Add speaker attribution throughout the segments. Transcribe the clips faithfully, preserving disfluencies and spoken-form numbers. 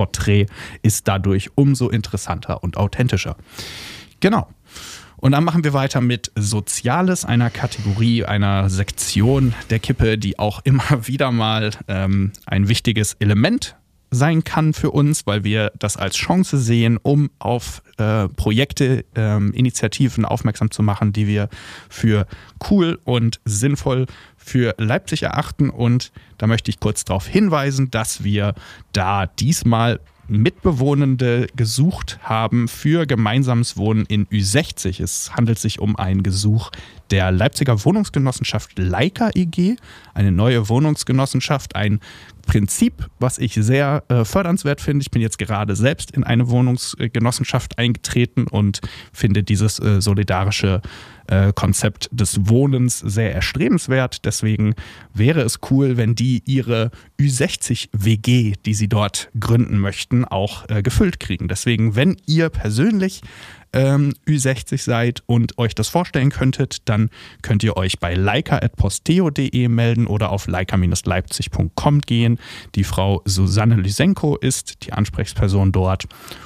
Speaker 1: Porträt ist dadurch umso interessanter und authentischer. Genau. Und dann machen wir weiter mit Soziales, einer Kategorie, einer Sektion der Kippe, die auch immer wieder mal ähm, ein wichtiges Element sein kann für uns, weil wir das als Chance sehen, um auf äh, Projekte, ähm, Initiativen aufmerksam zu machen, die wir für cool und sinnvoll für Leipzig erachten. Und da möchte ich kurz darauf hinweisen, dass wir da diesmal Mitbewohnende gesucht haben für gemeinsames Wohnen in Ü sechzig. Es handelt sich um einen Gesuch der Leipziger Wohnungsgenossenschaft Leica E G, eine neue Wohnungsgenossenschaft, ein Prinzip, was ich sehr äh, fördernswert finde. Ich bin jetzt gerade selbst in eine Wohnungsgenossenschaft eingetreten und finde dieses äh, solidarische äh, Konzept des Wohnens sehr erstrebenswert. Deswegen wäre es cool, wenn die ihre Ü sechzig W G, die sie dort gründen möchten, auch äh, gefüllt kriegen. Deswegen, wenn ihr persönlich ähm, Ü sechzig seid und euch das vorstellen könntet, dann könnt ihr euch bei leica at posteo punkt de melden oder auf leica Bindestrich leipzig Punkt com gehen. Die Frau Susanne Lysenko ist die Ansprechperson dort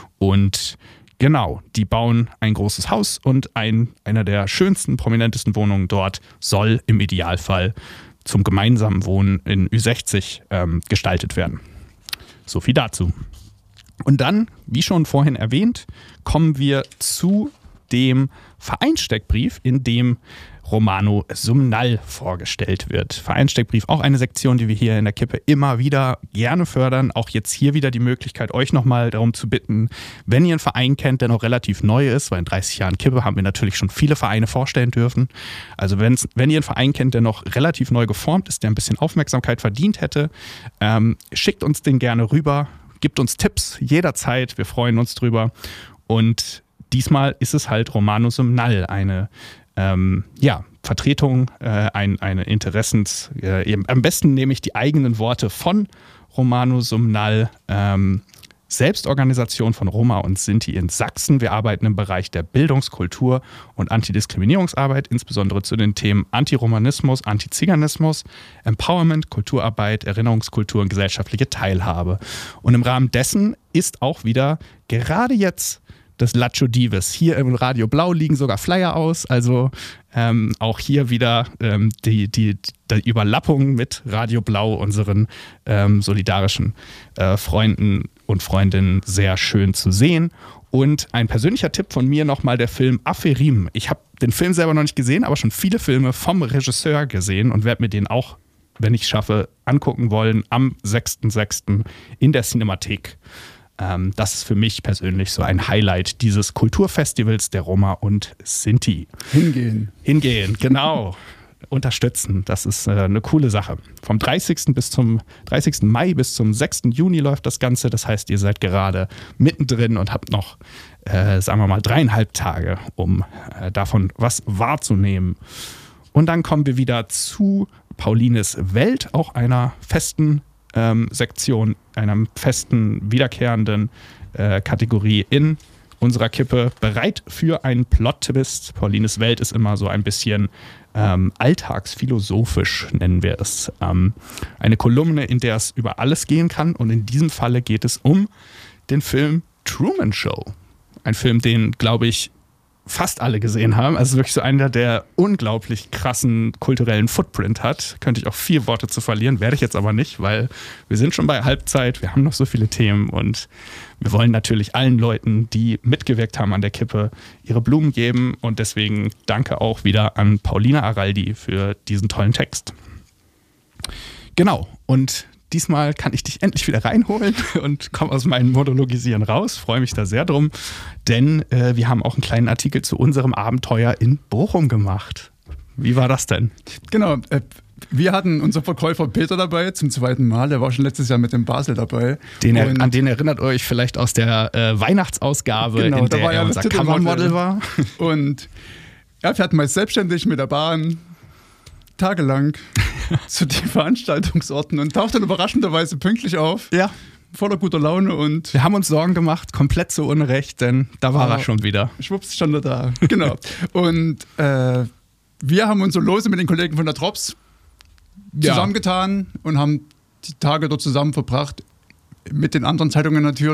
Speaker 1: und genau, die bauen ein großes Haus und ein, einer der schönsten, prominentesten Wohnungen dort soll im Idealfall zum gemeinsamen Wohnen in Ü sechzig ähm, gestaltet werden. So viel dazu. Und dann, wie schon vorhin erwähnt, kommen wir zu dem Vereinssteckbrief, in dem Romano Sumnal vorgestellt wird. Vereinssteckbrief, auch eine Sektion, die wir hier in der Kippe immer wieder gerne fördern. Auch jetzt hier wieder die Möglichkeit, euch nochmal darum zu bitten, wenn ihr einen Verein kennt, der noch relativ neu ist, weil in dreißig Jahren Kippe haben wir natürlich schon viele Vereine vorstellen dürfen. Also wenn's, wenn ihr einen Verein kennt, der noch relativ neu geformt ist, der ein bisschen Aufmerksamkeit verdient hätte, ähm, schickt uns den gerne rüber. Gibt uns Tipps jederzeit, wir freuen uns drüber. Und diesmal ist es halt Romano Sumnal, eine ähm, ja, Vertretung, äh, ein, eine Interessens... Äh, eben, am besten nehme ich die eigenen Worte von Romano Sumnal, ähm, Selbstorganisation von Roma und Sinti in Sachsen. Wir arbeiten im Bereich der Bildungs-, Kultur- und Antidiskriminierungsarbeit, insbesondere zu den Themen Antiromanismus, Antiziganismus, Empowerment, Kulturarbeit, Erinnerungskultur und gesellschaftliche Teilhabe. Und im Rahmen dessen ist auch wieder gerade jetzt das Lacho Dives. Hier im Radio Blau liegen sogar Flyer aus, also ähm, auch hier wieder ähm, die, die, die Überlappung mit Radio Blau, unseren ähm, solidarischen äh, Freunden und Freundinnen, sehr schön zu sehen. Und ein persönlicher Tipp von mir nochmal der Film Aferim. Ich habe den Film selber noch nicht gesehen, aber schon viele Filme vom Regisseur gesehen und werde mir den auch, wenn ich es schaffe, angucken wollen am sechsten sechsten in der Cinemathek. Ähm, das ist für mich persönlich so ein Highlight dieses Kulturfestivals der Roma und Sinti.
Speaker 2: Hingehen.
Speaker 1: Hingehen, genau. Unterstützen, das ist äh, eine coole Sache. Vom dreißigsten bis zum dreißigsten Mai bis zum sechsten Juni läuft das Ganze. Das heißt, ihr seid gerade mittendrin und habt noch, äh, sagen wir mal, dreieinhalb Tage, um äh, davon was wahrzunehmen. Und dann kommen wir wieder zu Paulines Welt, auch einer festen ähm, Sektion, einer festen, wiederkehrenden äh, Kategorie in unserer Kippe. Bereit für einen Plot-Twist. Paulines Welt ist immer so ein bisschen ähm, alltagsphilosophisch, nennen wir es. Ähm, eine Kolumne, in der es über alles gehen kann. Und in diesem Falle geht es um den Film Truman Show. Ein Film, den, glaube ich, fast alle gesehen haben. Also wirklich so einer, der unglaublich krassen kulturellen Footprint hat. Könnte ich auch vier Worte zu verlieren, werde ich jetzt aber nicht, weil wir sind schon bei Halbzeit, wir haben noch so viele Themen und wir wollen natürlich allen Leuten, die mitgewirkt haben an der Kippe, ihre Blumen geben und deswegen danke auch wieder an Paulina Araldi für diesen tollen Text. Genau, und diesmal kann ich dich endlich wieder reinholen und komme aus meinem Monologisieren raus. Freue mich da sehr drum, denn äh, wir haben auch einen kleinen Artikel zu unserem Abenteuer in Bochum gemacht. Wie war das denn?
Speaker 2: Genau, äh, wir hatten unseren Verkäufer Peter dabei zum zweiten Mal. Der war schon letztes Jahr mit dem Basel dabei.
Speaker 1: Den er, an den erinnert euch vielleicht aus der äh, Weihnachtsausgabe,
Speaker 2: genau,
Speaker 1: in der er unser Covermodel war.
Speaker 2: Und er fährt meist selbstständig mit der Bahn tagelang zu den Veranstaltungsorten und taucht dann überraschenderweise pünktlich auf.
Speaker 1: Ja.
Speaker 2: Voller guter Laune und...
Speaker 1: Wir haben uns Sorgen gemacht, komplett zu Unrecht, denn da war er schon wieder.
Speaker 2: Schwupps, stand er da. Genau. Und äh, wir haben uns so lose mit den Kollegen von der Drops zusammengetan ja. und haben die Tage dort zusammen verbracht. Mit den anderen Zeitungen natürlich.